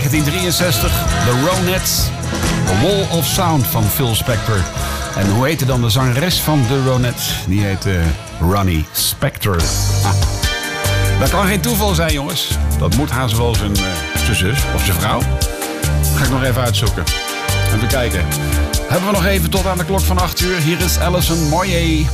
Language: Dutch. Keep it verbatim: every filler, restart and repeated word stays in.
negentien drieënzestig, The Ronettes, The Wall of Sound van Phil Spector. En hoe heette dan de zangeres van The Ronettes? Die heette Ronnie Spector. Ah. Dat kan geen toeval zijn, jongens. Dat moet haast wel zijn, uh, zijn zus of zijn vrouw. Ga ik nog even uitzoeken. Even kijken. Hebben we nog even tot aan de klok van acht uur. Hier is Alison Moyet.